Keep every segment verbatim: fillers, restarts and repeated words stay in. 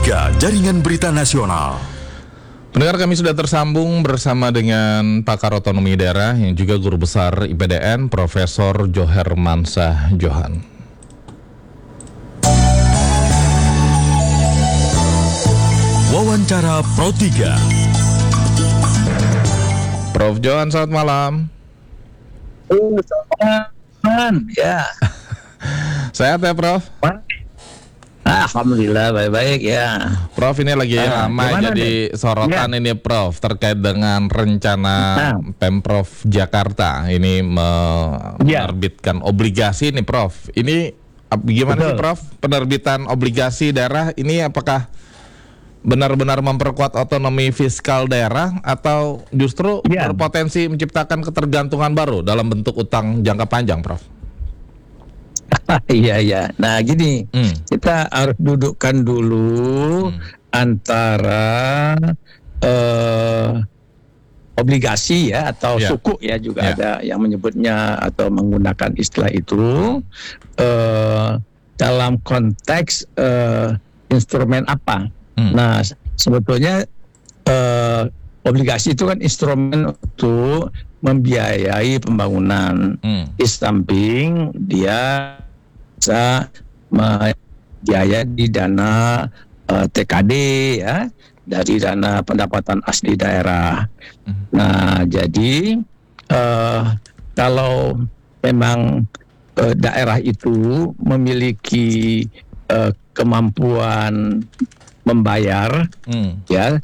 tiga Jaringan Berita Nasional. Pendengar, kami sudah tersambung bersama dengan pakar otonomi daerah yang juga guru besar I P D N, Profesor Joher Mansah Johan. Wawancara Pro tiga. Prof Johan, selamat malam. Oh, selamat malam. Ya. Sehat ya, Prof? Alhamdulillah baik-baik ya. Prof, ini lagi Ah, ramai gimana jadi nih? sorotan Ya. ini, Prof, terkait dengan rencana Ah. Pemprov Jakarta ini Ya. menerbitkan obligasi nih, Prof. Ini ap- gimana Betul. sih, Prof? Penerbitan obligasi daerah ini apakah benar-benar memperkuat otonomi fiskal daerah atau justru Ya. berpotensi menciptakan ketergantungan baru dalam bentuk utang jangka panjang, Prof? Iya iya. Nah gini, Hmm. kita harus dudukkan dulu Hmm. antara eh, obligasi ya atau Ya. suku ya juga Ya. ada yang menyebutnya atau menggunakan istilah itu eh, dalam konteks eh, instrumen apa. Hmm. Nah se- sebetulnya eh, obligasi itu kan instrumen untuk membiayai pembangunan. Hmm. Di samping dia bisa membiayai di dana eh, T K D ya, dari dana pendapatan asli daerah. Hmm. Nah jadi eh, kalau memang eh, daerah itu memiliki eh, kemampuan membayar Hmm. ya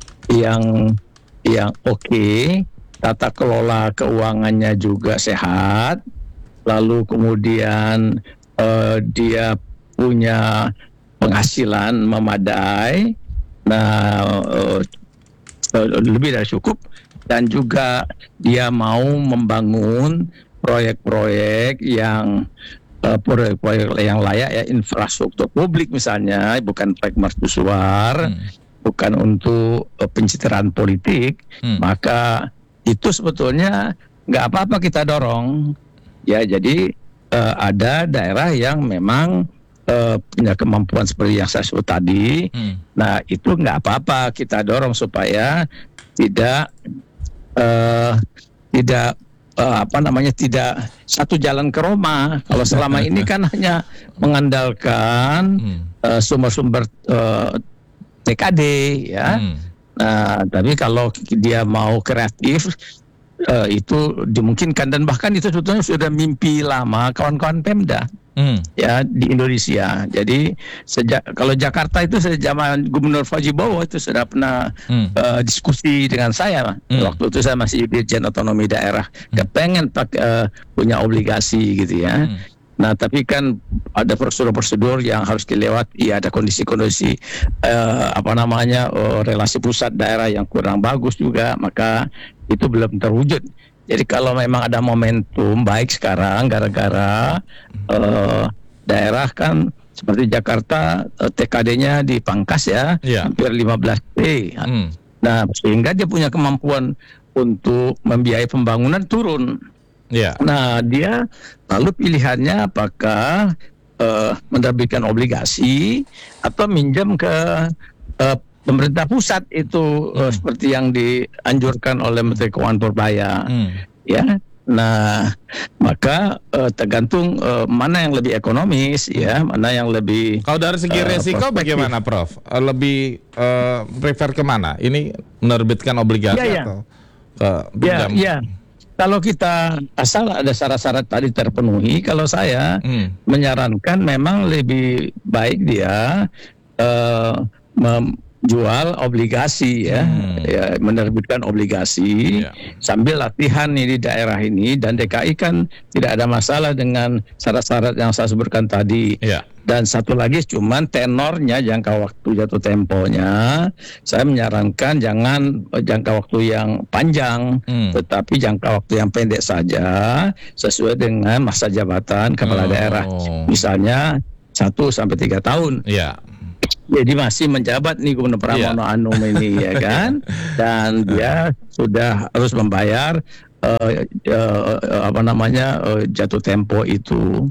yang yang oke, tata kelola keuangannya juga sehat, lalu kemudian eh, dia punya penghasilan memadai, nah eh, lebih dari cukup, dan juga dia mau membangun proyek-proyek yang eh, proyek-proyek yang layak ya, infrastruktur publik misalnya, bukan proyek mercusuar, Hmm. bukan untuk uh, pencitraan politik, Hmm. maka itu sebetulnya nggak apa-apa kita dorong. Ya, jadi uh, ada daerah yang memang uh, punya kemampuan seperti yang saya sebut tadi. Hmm. Nah, itu nggak apa-apa kita dorong supaya tidak uh, tidak uh, apa namanya tidak satu jalan ke Roma. Kalau selama ini kan hanya mengandalkan Hmm. uh, sumber-sumber uh, T K D ya. Hmm. Nah, tapi kalau dia mau kreatif eh, itu dimungkinkan, dan bahkan itu sebetulnya sudah mimpi lama kawan-kawan Pemda Hmm. ya di Indonesia. Jadi sejak kalau Jakarta itu sejak zaman Gubernur Fauzi-Bowo itu sudah pernah Hmm. eh, diskusi dengan saya. Hmm. Waktu itu saya masih Dirjen Otonomi Daerah, kepengen pak- eh, punya obligasi gitu ya. Hmm. Nah, tapi kan ada prosedur-prosedur yang harus dilewati, ada kondisi-kondisi eh, apa namanya eh, relasi pusat daerah yang kurang bagus juga, maka itu belum terwujud. Jadi kalau memang ada momentum baik sekarang, gara-gara eh, daerah kan seperti Jakarta eh, T K D-nya dipangkas ya, Iya. hampir lima belas T. Hmm. Nah, sehingga dia punya kemampuan untuk membiayai pembangunan turun. Ya. Nah, dia lalu pilihannya apakah eh, menerbitkan obligasi atau minjam ke eh, pemerintah pusat itu eh, Hmm. seperti yang dianjurkan oleh Menteri Keuangan Purbaya, Hmm. ya. Nah, maka eh, tergantung eh, mana yang lebih ekonomis, ya, mana yang lebih Kalau dari segi Eh, resiko prospektif. bagaimana, Prof? Eh, Lebih eh, prefer kemana? Ini menerbitkan obligasi Ya, ya. atau ke ya, pinjam? ya. Kalau kita asal ada syarat-syarat tadi terpenuhi, kalau saya Hmm. menyarankan memang lebih baik dia eh, menjual obligasi ya, Hmm. ya menerbitkan obligasi Ya. sambil latihan nih di daerah ini, dan D K I kan tidak ada masalah dengan syarat-syarat yang saya sebutkan tadi. Ya. Dan satu lagi cuman tenornya, jangka waktu jatuh temponya, saya menyarankan jangan eh, jangka waktu yang panjang, Hmm. tetapi jangka waktu yang pendek saja sesuai dengan masa jabatan kepala Oh. daerah. Misalnya satu sampai tiga tahun. Ya. Jadi masih menjabat nih Gubernur Pramono Anung ini ya kan, dan dia sudah harus membayar eh, eh, apa namanya eh, jatuh tempo itu.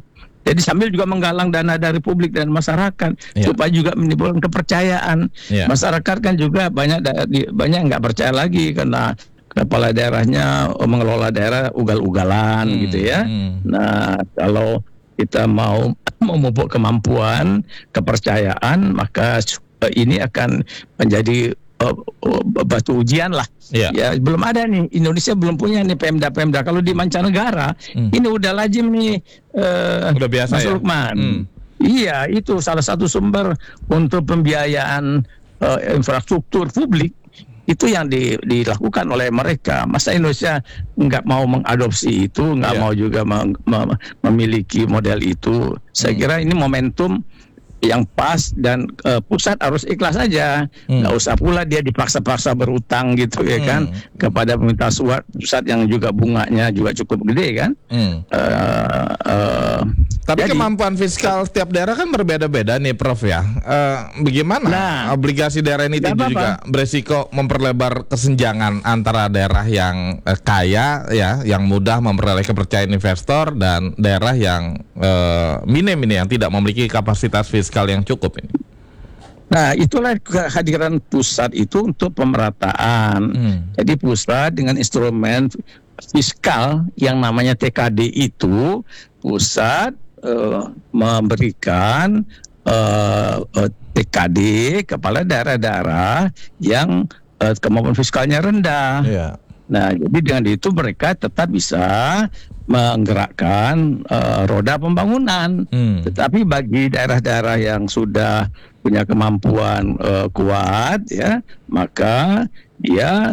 Jadi sambil juga menggalang dana dari publik dan masyarakat Ya. supaya juga menimbulkan kepercayaan. Ya. Masyarakat kan juga banyak da- di- banyak nggak percaya lagi karena kepala daerahnya oh, mengelola daerah ugal-ugalan Hmm, gitu ya. hmm. Nah, kalau kita mau memupuk kemampuan, kepercayaan, maka eh, ini akan menjadi eh, eh, batu ujian lah. Ya. Ya, belum ada nih, Indonesia belum punya nih Pemda-Pemda. Kalau di mancanegara, Hmm. ini udah lazim nih. eh, Udah biasa Mas ya? Lukman. Hmm. Iya, itu salah satu sumber untuk pembiayaan eh, infrastruktur publik. Itu yang di- dilakukan oleh mereka. Masa Indonesia nggak mau mengadopsi itu, nggak Iya. mau juga mem- mem- memiliki model itu. Saya Hmm. kira ini momentum yang pas dan eh, pusat harus ikhlas saja, Hmm. nggak usah pula dia dipaksa-paksa berutang gitu ya kan Hmm. kepada pemerintah suat pusat yang juga bunganya juga cukup gede kan. Hmm. Eh, eh, Tapi jadi- kemampuan fiskal setiap daerah kan berbeda-beda nih Prof ya. Eh, bagaimana Nah, obligasi daerah ini nggak tentu apa-apa. juga beresiko memperlebar kesenjangan antara daerah yang eh, kaya ya, yang mudah memperoleh kepercayaan investor dan daerah yang eh, minim ini yang tidak memiliki kapasitas fiskal yang cukup ini. Nah, itulah kehadiran pusat itu untuk pemerataan. Hmm. Jadi pusat dengan instrumen fiskal yang namanya T K D itu, pusat eh, memberikan eh, eh, T K D kepada daerah-daerah yang eh, kemampuan fiskalnya rendah. Iya. Nah, jadi dengan itu mereka tetap bisa menggerakkan eh, roda pembangunan. Hmm. Tetapi bagi daerah-daerah yang sudah punya kemampuan eh, kuat, ya, maka dia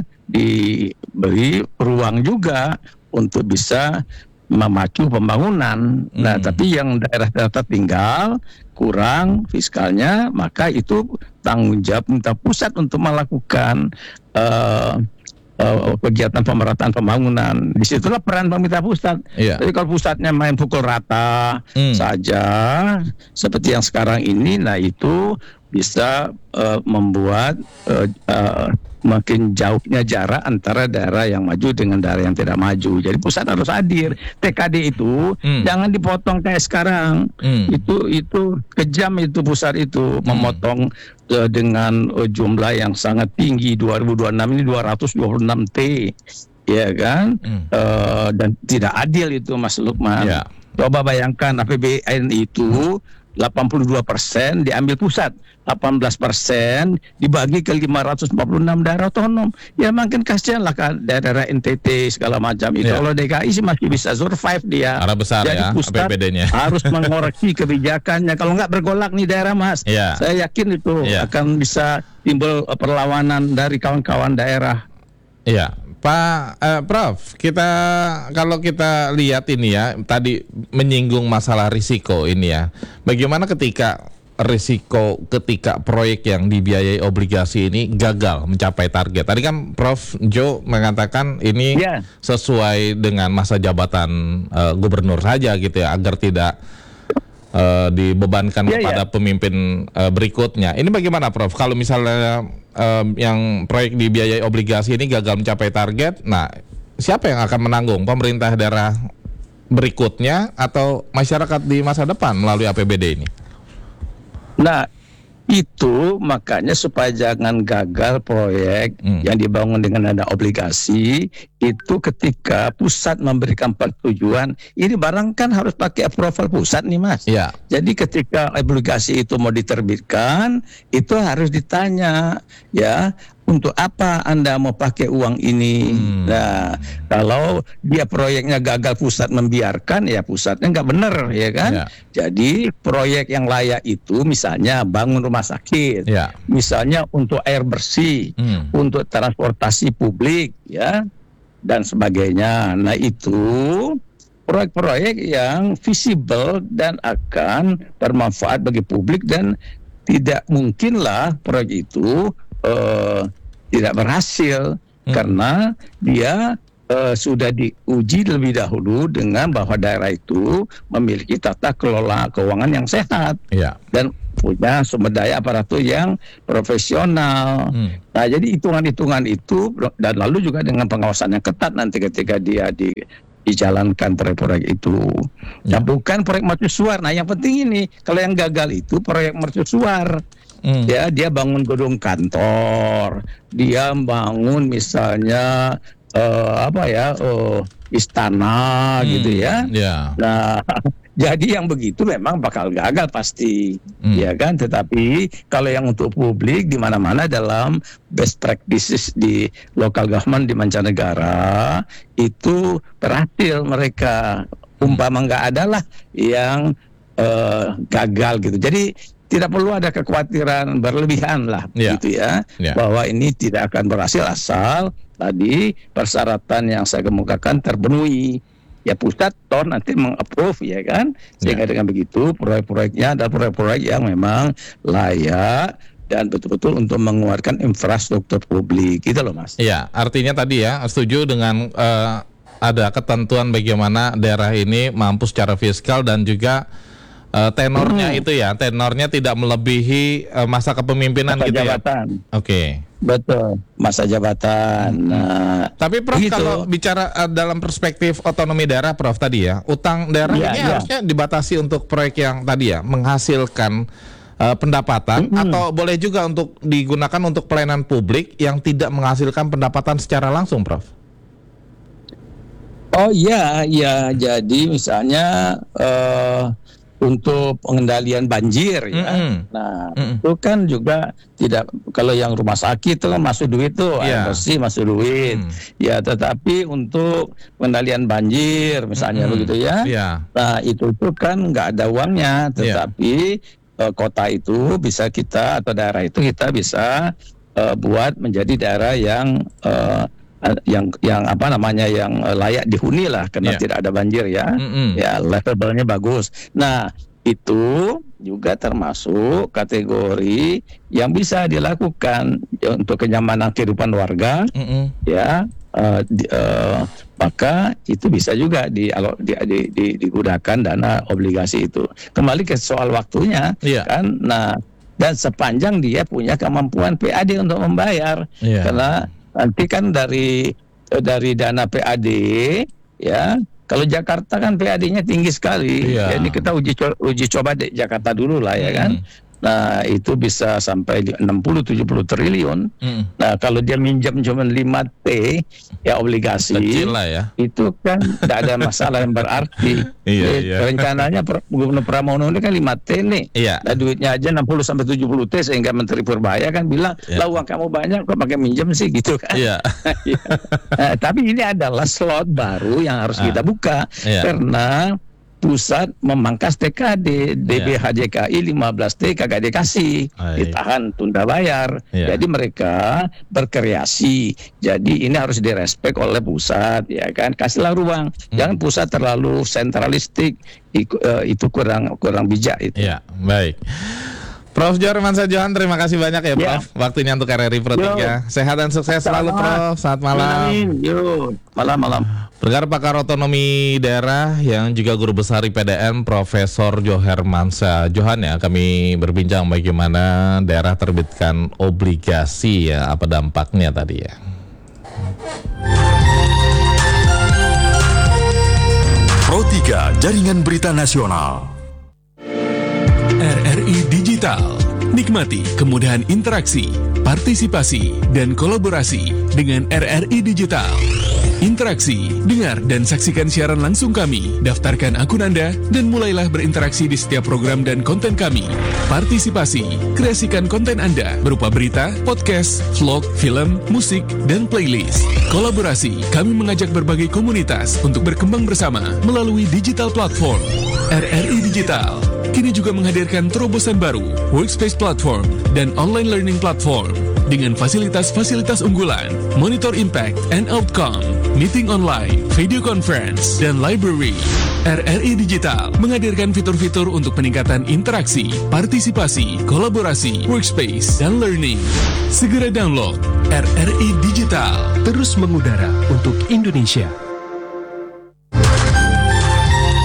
diberi ruang juga untuk bisa memacu pembangunan. Nah, Hmm. tapi yang daerah-daerah tertinggal kurang fiskalnya, maka itu tanggung jawab pemerintah pusat untuk melakukan eh, eh, kegiatan pemerataan pembangunan. Disitulah peran pemerintah pusat. Iya. Jadi kalau pusatnya main pukul rata Hmm. saja seperti yang sekarang ini, nah itu bisa eh, membuat eh, eh, makin jauhnya jarak antara daerah yang maju dengan daerah yang tidak maju. Jadi pusat harus hadir. T K D itu Hmm. jangan dipotong kayak sekarang. Hmm. Itu itu kejam itu pusat itu memotong eh, dengan eh, jumlah yang sangat tinggi. dua ribu dua puluh enam ini dua ratus dua puluh enam T, ya kan? Hmm. Eh, dan tidak adil itu, Mas Lukman. Ya. Coba bayangkan A P B N itu delapan puluh dua persen diambil pusat, delapan belas persen dibagi ke lima ratus empat puluh enam daerah otonom. Ya makin kasihan lah kan daerah N T T segala macam itu. Ya. Kalau D K I sih masih bisa survive dia. Karena besar Jadi ya pusat A P B D-nya. harus mengoreksi kebijakannya. Kalau nggak bergolak nih daerah, Mas, Ya. saya yakin itu Ya. akan bisa timbul eh, perlawanan dari kawan-kawan daerah. Iya, Pak eh, Prof, kita kalau kita lihat ini ya, tadi menyinggung masalah risiko ini ya. Bagaimana ketika risiko ketika proyek yang dibiayai obligasi ini gagal mencapai target? Tadi kan Prof Jo mengatakan ini Ya. sesuai dengan masa jabatan eh, gubernur saja gitu ya, agar tidak eh, dibebankan Ya, kepada ya. pemimpin eh, berikutnya. Ini bagaimana Prof? Kalau misalnya eh, yang proyek dibiayai obligasi ini gagal mencapai target, nah siapa yang akan menanggung? Pemerintah daerah berikutnya atau masyarakat di masa depan melalui A P B D ini? Nah, itu makanya supaya jangan gagal proyek Hmm. yang dibangun dengan dana obligasi, itu ketika pusat memberikan persetujuan, ini barang kan harus pakai approval pusat nih, Mas. Iya. Jadi ketika obligasi itu mau diterbitkan, itu harus ditanya, ya, untuk apa Anda mau pakai uang ini? Hmm. Nah, kalau dia proyeknya gagal pusat membiarkan, ya pusatnya nggak benar, ya kan? Ya. Jadi proyek yang layak itu misalnya bangun rumah sakit, Ya. misalnya untuk air bersih, Hmm. untuk transportasi publik, ya, dan sebagainya. Nah, itu proyek-proyek yang visible dan akan bermanfaat bagi publik, dan tidak mungkinlah proyek itu eh, tidak berhasil Hmm. karena dia eh, sudah diuji lebih dahulu dengan bahwa daerah itu memiliki tata kelola keuangan yang sehat Iya. dan punya sumber daya aparatur yang profesional. Hmm. Nah, jadi hitungan-hitungan itu dan lalu juga dengan pengawasan yang ketat nanti ketika dia di dijalankan proyek-proyek itu. Nah, bukan proyek mercusuar. Nah, yang penting ini, kalau yang gagal itu proyek mercusuar. Hmm. Ya, dia bangun gedung kantor, dia bangun misalnya uh, apa ya, uh, istana hmm. gitu ya. Yeah. Nah, jadi yang begitu memang bakal gagal pasti, hmm. ya kan. Tetapi kalau yang untuk publik di mana-mana dalam best practices di local government di mancanegara itu berhasil mereka. Umpama nggak ada lah yang uh, gagal gitu. Jadi tidak perlu ada kekhawatiran berlebihan lah, yeah. gitu ya, yeah. bahwa ini tidak akan berhasil asal tadi persyaratan yang saya kemukakan terpenuhi. Ya pusat toh nanti meng-approve ya kan, sehingga yeah. dengan begitu proyek-proyeknya adalah proyek-proyek yang memang layak dan betul-betul untuk mengeluarkan infrastruktur publik, gitu loh Mas. Iya, artinya tadi ya setuju dengan uh, ada ketentuan bagaimana daerah ini mampu secara fiskal dan juga Uh, tenornya hmm. itu ya, tenornya tidak melebihi uh, masa kepemimpinan masa gitu jabatan. Ya. Oke. Okay. Betul, masa jabatan. Hmm. Nah, tapi Prof gitu. Kalau bicara uh, dalam perspektif otonomi daerah, Prof tadi ya, utang daerah ya, ini ya. harusnya dibatasi untuk proyek yang tadi ya menghasilkan uh, pendapatan, hmm. atau boleh juga untuk digunakan untuk pelayanan publik yang tidak menghasilkan pendapatan secara langsung, Prof. Oh iya, ya. Jadi misalnya. Uh, untuk pengendalian banjir ya, mm-hmm. nah mm-hmm. itu kan juga tidak, kalau yang rumah sakit itu kan masuk duit tuh, yeah. air bersih masuk duit, mm. ya tetapi untuk pengendalian banjir misalnya mm-hmm. begitu ya, yeah. nah itu tuh kan nggak ada uangnya, tetapi yeah. uh, kota itu bisa kita atau daerah itu kita bisa uh, buat menjadi daerah yang uh, yang yang apa namanya yang layak dihuni lah karena yeah. tidak ada banjir ya, mm-hmm. ya levelnya bagus. Nah itu juga termasuk kategori yang bisa dilakukan untuk kenyamanan kehidupan warga, mm-hmm. ya uh, di, uh, maka itu bisa juga di, di, di, di, digunakan dana obligasi itu. Kembali ke soal waktunya, yeah. kan, nah dan sepanjang dia punya kemampuan P A D untuk membayar, yeah. karena nanti kan dari dari dana P A D ya, kalau Jakarta kan P A D-nya tinggi sekali. Iya. Ya, ini kita uji co- uji coba di Jakarta dulu lah ya kan. Hmm. Nah, itu bisa sampai enam puluh tujuh puluh triliun. Hmm. Nah, kalau dia minjam cuma lima T ya obligasi. Kecil lah ya. Itu kan tidak ada masalah yang berarti. Iya, Jadi, iya. Rencananya Gubernur Pramono ini kan lima T nih. Iya. Nah, duitnya aja enam puluh sampai tujuh puluh T, sehingga Menteri Purbaya kan bilang, "Lah uang kamu banyak kok pakai minjem sih," gitu kan. Iya. Nah, tapi ini adalah slot baru yang harus ah. kita buka, iya. karena pusat memangkas T K D, D B H J K I lima belas T kagak dikasih, Ay. ditahan tunda bayar. Yeah. Jadi mereka berkreasi. Jadi ini harus direspek oleh pusat, ya kan? Kasihlah ruang. Hmm. Jangan pusat terlalu sentralistik, itu, uh, itu kurang kurang bijak itu. Ya, baik. Prof Johar Mansyah Johan, terima kasih banyak ya, Prof. Ya. Waktunya untuk R R I Pro tiga. Sehat dan sukses selalu, Prof. Selamat malam. Amin. Yo, malam-malam. Pendengar pakar otonomi daerah yang juga guru besar I P D N Profesor Johar Mansyah Johan ya, kami berbincang bagaimana daerah terbitkan obligasi ya, apa dampaknya tadi ya. Pro tiga Jaringan Berita Nasional. R R I Digital. Nikmati kemudahan interaksi, partisipasi, dan kolaborasi dengan R R I Digital. Interaksi, dengar dan saksikan siaran langsung kami, daftarkan akun Anda, dan mulailah berinteraksi di setiap program dan konten kami. Partisipasi, kreasikan konten Anda berupa berita, podcast, vlog, film, musik, dan playlist. Kolaborasi, kami mengajak berbagai komunitas untuk berkembang bersama melalui digital platform. R R I Digital kini juga menghadirkan terobosan baru, workspace platform, dan online learning platform dengan fasilitas-fasilitas unggulan, monitor impact and outcome, meeting online, video conference, dan library. R R I Digital menghadirkan fitur-fitur untuk peningkatan interaksi, partisipasi, kolaborasi, workspace, dan learning. Segera download R R I Digital. Terus mengudara untuk Indonesia.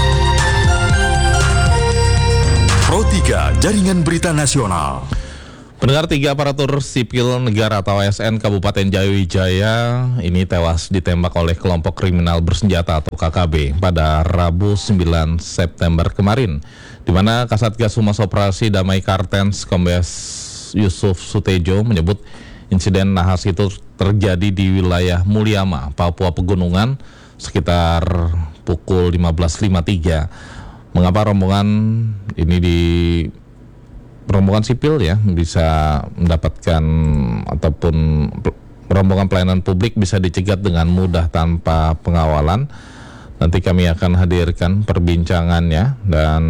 Pro tiga Jaringan Berita Nasional. Pendengar, tiga aparatur sipil negara atau A S N Kabupaten Jayawijaya ini tewas ditembak oleh kelompok kriminal bersenjata atau K K B pada Rabu sembilan September kemarin, di mana Kasatgas Humas Operasi Damai Kartens Kombes Yusuf Sutejo menyebut insiden nahas itu terjadi di wilayah Mulyama, Papua Pegunungan sekitar pukul lima belas lima puluh tiga. Mengapa rombongan ini di rombongan sipil ya bisa mendapatkan ataupun rombongan pelayanan publik bisa dicegat dengan mudah tanpa pengawalan? Nanti kami akan hadirkan perbincangannya dan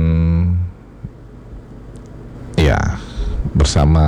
ya bersama,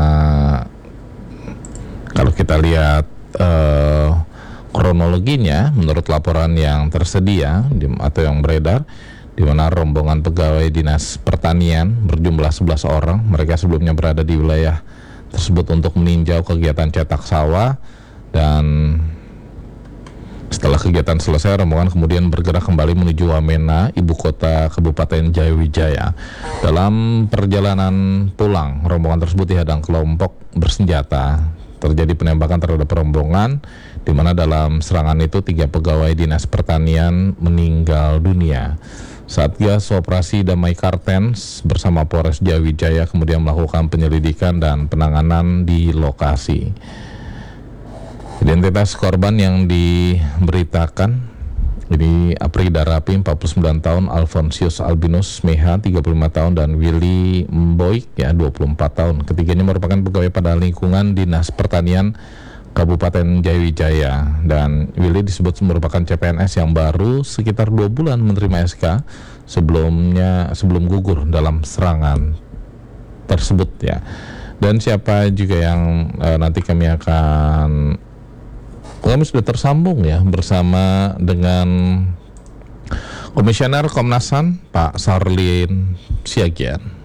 kalau kita lihat uh, kronologinya menurut laporan yang tersedia di, atau yang beredar, di mana rombongan pegawai Dinas Pertanian berjumlah sebelas orang. Mereka sebelumnya berada di wilayah tersebut untuk meninjau kegiatan cetak sawah, dan setelah kegiatan selesai, rombongan kemudian bergerak kembali menuju Wamena, ibu kota Kabupaten Jayawijaya. Dalam perjalanan pulang, rombongan tersebut dihadang kelompok bersenjata. Terjadi penembakan terhadap rombongan, di mana dalam serangan itu tiga pegawai Dinas Pertanian meninggal dunia. Satgas Operasi Damai Kartens bersama Polres Jayawijaya kemudian melakukan penyelidikan dan penanganan di lokasi. Identitas korban yang diberitakan ini Aprida Rapi empat puluh sembilan tahun, Alfonsius Albinus Meha tiga puluh lima tahun, dan Willy Mboik ya dua puluh empat tahun. Ketiganya merupakan pegawai pada lingkungan Dinas Pertanian Kabupaten Jayawijaya, dan Willy disebut merupakan C P N S yang baru sekitar dua bulan menerima S K sebelumnya sebelum gugur dalam serangan tersebut ya. Dan siapa juga yang uh, nanti kami akan kami sudah tersambung ya bersama dengan Komisioner Komnas H A M Pak Sarlin Siagian.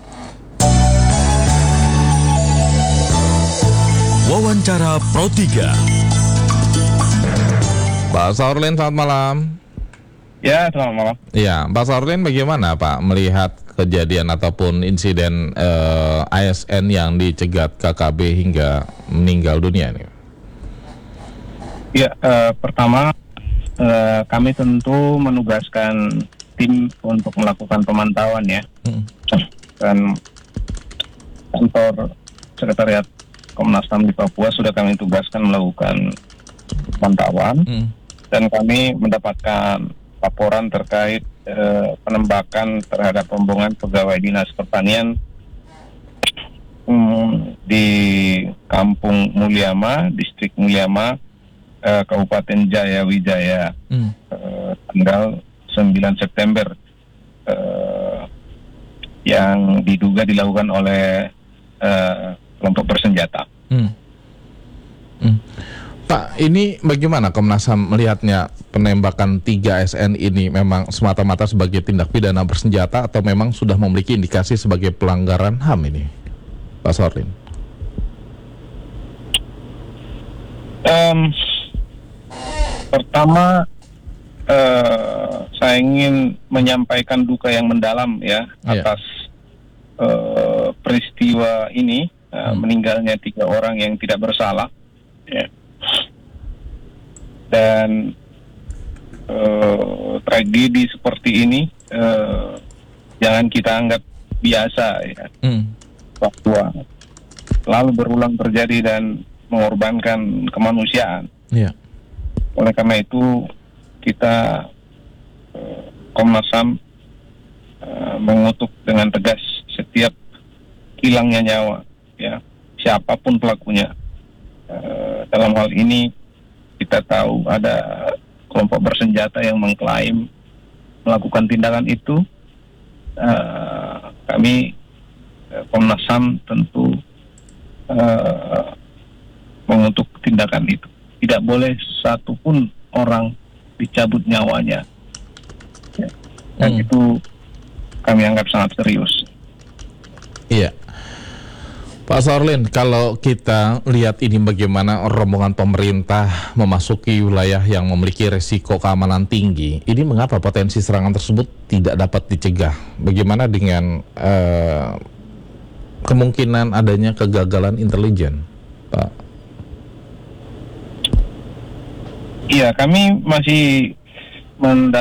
Wawancara Pro tiga. Pak Sarlin, selamat malam. Ya, selamat malam. Ya, Pak Sarlin, bagaimana Pak melihat kejadian ataupun insiden eh, A S N yang dicegat K K B hingga meninggal dunia ini? Ya, eh, pertama eh, kami tentu menugaskan tim untuk melakukan pemantauan ya. Hmm. Dan kantor sekretariat Komnas H A M di Papua sudah kami tugaskan melakukan pemantauan, hmm. dan kami mendapatkan laporan terkait eh, penembakan terhadap rombongan pegawai Dinas Pertanian hmm, di Kampung Mulyama, Distrik Mulyama, eh, Kabupaten Jayawijaya, hmm. eh, tanggal sembilan September, eh, yang diduga dilakukan oleh eh, kelompok bersenjata. Hmm. Hmm. Pak, ini bagaimana Komnas H A M melihatnya penembakan tiga A S N ini memang semata-mata sebagai tindak pidana bersenjata atau memang sudah memiliki indikasi sebagai pelanggaran H A M ini, Pak Sarlin? Um, pertama, uh, saya ingin menyampaikan duka yang mendalam ya yeah. atas uh, peristiwa ini. Uh, hmm. meninggalnya tiga orang yang tidak bersalah ya. Dan uh, tragedi seperti ini uh, jangan kita anggap biasa ya, hmm. bahwa selalu berulang terjadi dan mengorbankan kemanusiaan ya. Oleh karena itu kita uh, Komnas H A M uh, mengutuk dengan tegas setiap hilangnya nyawa ya, siapapun pelakunya. E, dalam hal ini kita tahu ada kelompok bersenjata yang mengklaim melakukan tindakan itu. E, kami Komnas H A M tentu e, mengutuk tindakan itu. Tidak boleh satupun orang dicabut nyawanya ya. Dan hmm. itu kami anggap sangat serius. Iya. Pak Sarlin, kalau kita lihat ini bagaimana rombongan pemerintah memasuki wilayah yang memiliki risiko keamanan tinggi, ini mengapa potensi serangan tersebut tidak dapat dicegah? Bagaimana dengan uh, kemungkinan adanya kegagalan intelijen, Pak? Iya, kami masih mendalami